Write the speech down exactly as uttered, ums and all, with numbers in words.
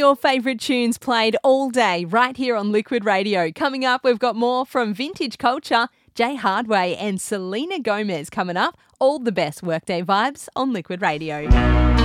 your favourite tunes played all day right here on Liquid Radio. Coming up, we've got more from Vintage Culture, Jay Hardway and Selena Gomez coming up. All the best workday vibes on Liquid Radio.